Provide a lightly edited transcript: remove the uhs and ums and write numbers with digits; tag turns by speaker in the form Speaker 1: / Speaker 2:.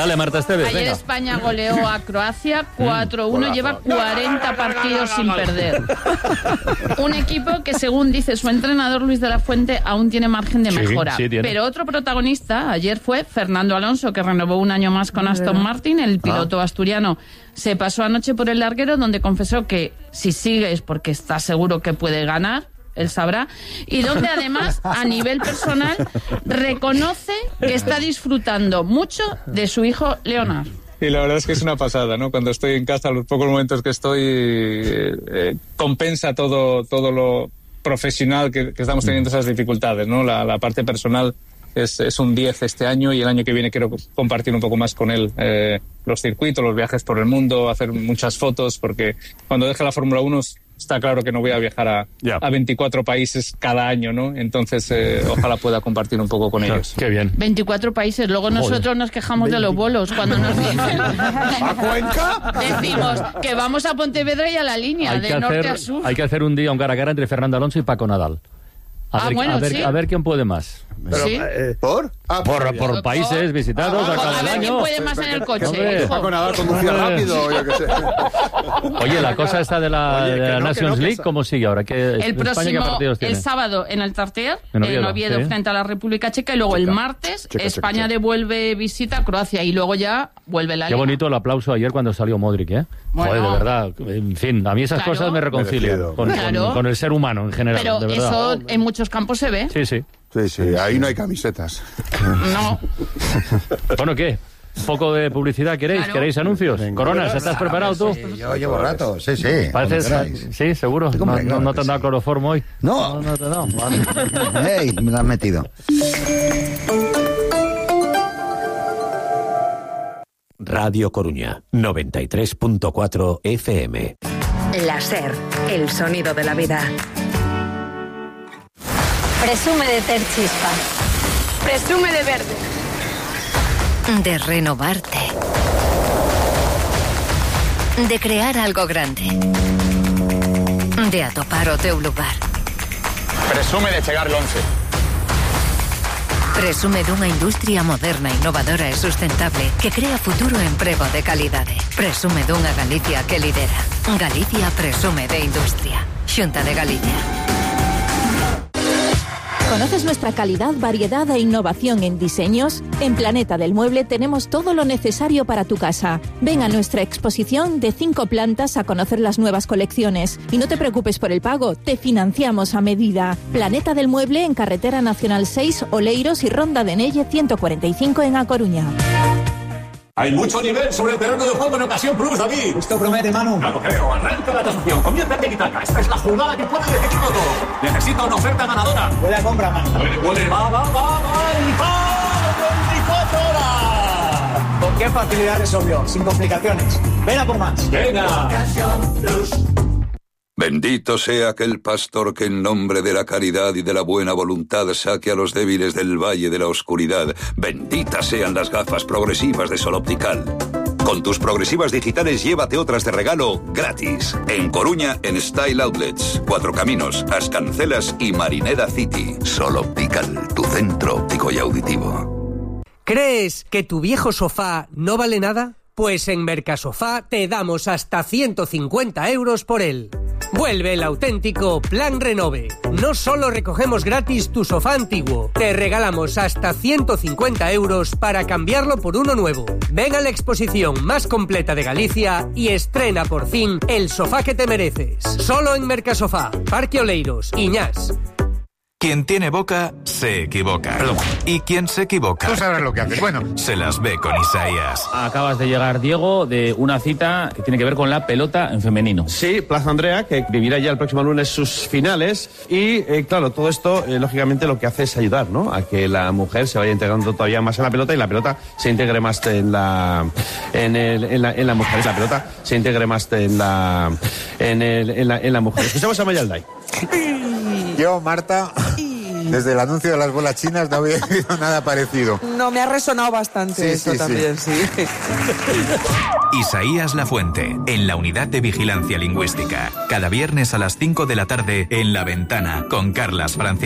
Speaker 1: Dale, Marta Esteves,
Speaker 2: Ayer
Speaker 1: venga.
Speaker 2: España goleó a Croacia 4-1, lleva 40 partidos sin perder. Un equipo que, según dice su entrenador Luis de la Fuente, aún tiene margen de mejora.
Speaker 1: Sí, tiene.
Speaker 2: Pero otro protagonista ayer fue Fernando Alonso, que renovó un año más con Aston Martin. El piloto asturiano se pasó anoche por el larguero, donde confesó que si sigue es porque está seguro que puede ganar. Él sabrá, y donde además a nivel personal reconoce que está disfrutando mucho de su hijo Leonard.
Speaker 3: Y la verdad es que es una pasada, ¿no? Cuando estoy en casa, los pocos momentos que estoy, compensa todo lo profesional que estamos teniendo esas dificultades, ¿no? La parte personal es un 10 este año, y el año que viene quiero compartir un poco más con él los circuitos, los viajes por el mundo, hacer muchas fotos, porque cuando deje la Fórmula 1 está claro que no voy a viajar a 24 países cada año, ¿no? Entonces, ojalá pueda compartir un poco con ellos.
Speaker 1: Qué bien.
Speaker 2: 24 países. Luego nosotros nos quejamos de los vuelos. Cuando nos dicen...
Speaker 4: ¿A Cuenca?
Speaker 2: Decimos que vamos a Pontevedra y a la línea, de norte a sur.
Speaker 1: Hay que hacer un día un cara a cara entre Fernando Alonso y Paco Nadal. A ver quién puede más.
Speaker 4: Pero,
Speaker 2: ¿Sí?
Speaker 4: ¿Por?
Speaker 1: Por países visitados a cada
Speaker 2: A ver quién
Speaker 1: año.
Speaker 2: puede más en el coche.
Speaker 1: Hombre.
Speaker 2: hijo.
Speaker 4: Paco Nadal conducía rápido, yo qué sé.
Speaker 1: Oye, la cosa está de la Nations League, ¿cómo sigue ahora?
Speaker 2: El
Speaker 1: España, ¿qué
Speaker 2: próximo,
Speaker 1: partidos tiene?
Speaker 2: el sábado en el Tartier,
Speaker 1: En
Speaker 2: en
Speaker 1: Oviedo,
Speaker 2: Oviedo,
Speaker 1: sí.
Speaker 2: frente a la República Checa, y luego el martes España devuelve visita a Croacia, y luego ya vuelve la
Speaker 1: Qué
Speaker 2: Liga.
Speaker 1: bonito el aplauso ayer cuando salió Modric, ¿eh?
Speaker 2: Bueno.
Speaker 1: Joder, de verdad. En fin, a mí esas
Speaker 2: Claro.
Speaker 1: cosas me reconcilian
Speaker 2: Claro.
Speaker 1: con el ser humano en general,
Speaker 2: Pero
Speaker 1: de verdad.
Speaker 2: eso en muchos campos se ve.
Speaker 1: Sí, sí.
Speaker 4: Sí, ahí no hay camisetas.
Speaker 2: No.
Speaker 1: Bueno, ¿qué? ¿Un poco de publicidad queréis?
Speaker 2: Claro.
Speaker 1: ¿Queréis anuncios? Coronas, ¿estás preparado tú?
Speaker 5: Sí, yo llevo rato, sí.
Speaker 1: Pareces...
Speaker 5: cuando queráis.
Speaker 1: Sí, seguro.
Speaker 5: Hombre, claro
Speaker 1: No te
Speaker 5: que
Speaker 1: han dado
Speaker 5: sí.
Speaker 1: cloroformo hoy.
Speaker 5: No.
Speaker 1: No te han dado. Vale.
Speaker 5: ¡Ey! Me lo has metido.
Speaker 6: Radio Coruña, 93.4 FM.
Speaker 7: La SER, el sonido de la vida.
Speaker 8: Presume de ter chispa.
Speaker 9: Presume de verde.
Speaker 7: De renovarte. De crear algo grande. De atopar o teu lugar.
Speaker 3: Presume de chegar el 11.
Speaker 7: Presume dunha industria moderna, innovadora e sustentable que crea futuro e emprego de calidade. Presume dunha Galicia que lidera. Galicia presume de industria. Xunta de Galicia.
Speaker 10: ¿Conoces nuestra calidad, variedad e innovación en diseños? En Planeta del Mueble tenemos todo lo necesario para tu casa. Ven a nuestra exposición de 5 plantas a conocer las nuevas colecciones. Y no te preocupes por el pago, te financiamos a medida. Planeta del Mueble en Carretera Nacional 6, Oleiros y Ronda de Nelle 145 en A Coruña.
Speaker 11: Hay mucho nivel sobre el terreno de juego en Ocasión Plus, David.
Speaker 12: Esto promete, Manu.
Speaker 11: No lo creo. Arranca la transacción. Comienza en Tiki-Taka. Esta es la jugada que puede decidirlo todo. Necesito una oferta ganadora.
Speaker 12: Buena compra, Manu.
Speaker 11: Puede. Va. ¡Y va! ¡24 horas!
Speaker 12: ¿Con qué facilidad resolvió? Sin complicaciones. Ven a por más.
Speaker 11: ¡Venga!
Speaker 12: Ocasión Plus.
Speaker 13: Bendito sea aquel pastor que en nombre de la caridad y de la buena voluntad saque a los débiles del valle de la oscuridad. Benditas sean las gafas progresivas de Sol Optical. Con tus progresivas digitales llévate otras de regalo gratis. En Coruña, en Style Outlets, Cuatro Caminos, As Cancelas y Marineda City. Sol Optical, tu centro óptico y auditivo.
Speaker 14: ¿Crees que tu viejo sofá no vale nada? Pues en Mercasofá te damos hasta 150 euros por él. Vuelve el auténtico Plan Renove. No solo recogemos gratis tu sofá antiguo, te regalamos hasta 150 euros para cambiarlo por uno nuevo. Ven a la exposición más completa de Galicia y estrena por fin el sofá que te mereces. Solo en Mercasofá, Parque Oleiros, Iñás.
Speaker 15: Quien tiene boca, se equivoca.
Speaker 5: Perdón.
Speaker 15: Y quien se equivoca...
Speaker 5: Tú sabrás lo que haces. Bueno.
Speaker 15: Se las ve con Isaías.
Speaker 1: Acabas de llegar, Diego, de una cita que tiene que ver con la pelota en femenino.
Speaker 16: Sí, Plaza Andrea, que vivirá ya el próximo lunes sus finales. Y, claro, todo esto, lógicamente, lo que hace es ayudar, ¿no?, a que la mujer se vaya integrando todavía más en la pelota y la pelota se integre más en la mujer. La pelota se integre más en la mujer. Escuchamos a Mayalday.
Speaker 4: Yo, Marta, desde el anuncio de las bolas chinas no había oído nada parecido.
Speaker 17: No, me ha resonado bastante eso también, sí.
Speaker 15: Isaías Lafuente, en la Unidad de Vigilancia Lingüística. Cada viernes a las 5 de la tarde en La Ventana, con Carlas Francisco.